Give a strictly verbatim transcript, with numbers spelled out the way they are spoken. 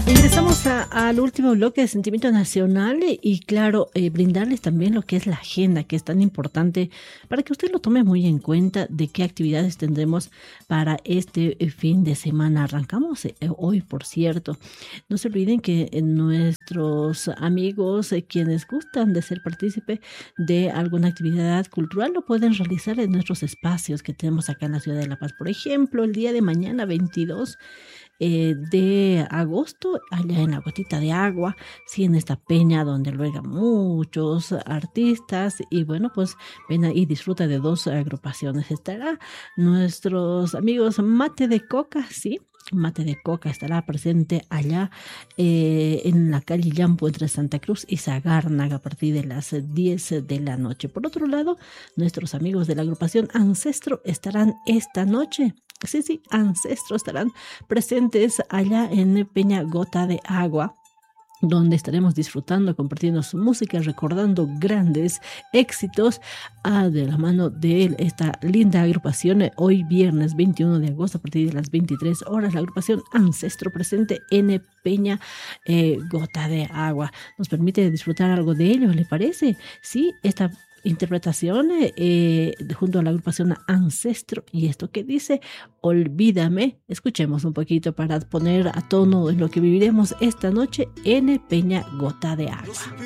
Ingresamos a- al último bloque de Sentimiento Nacional y, y claro, eh, brindarles también lo que es la agenda, que es tan importante para que usted lo tome muy en cuenta de qué actividades tendremos para este eh, fin de semana. Arrancamos eh, hoy, por cierto. No se olviden que eh, nuestros amigos, eh, quienes gustan de ser partícipe de alguna actividad cultural, lo pueden realizar en nuestros espacios que tenemos acá en la ciudad de La Paz. Por ejemplo, el día de mañana, veintidós eh, de agosto, allá en la Gotita de Agua, sí, en esta peña donde albergan muchos artistas y bueno, pues ven ahí y disfruta de dos agrupaciones. Estará nuestros amigos Mate de Coca, sí. Mate de Coca estará presente allá eh, en la calle Llampo entre Santa Cruz y Sagárnaga a partir de las diez de la noche. Por otro lado, nuestros amigos de la agrupación Ancestro estarán esta noche. Sí, sí, Ancestro estarán presentes allá en Peña Gota de Agua, donde estaremos disfrutando, compartiendo su música, recordando grandes éxitos ah, de la mano de esta linda agrupación. eh, Hoy viernes veintiuno de agosto a partir de las veintitrés horas, la agrupación Ancestro presente en Peña eh, Gota de Agua. Nos permite disfrutar algo de ello, ¿le parece? Sí, esta interpretación eh, eh, junto a la agrupación Ancestro y esto que dice Olvídame. Escuchemos un poquito para poner a tono en lo que viviremos esta noche en Peña Gota de Agua.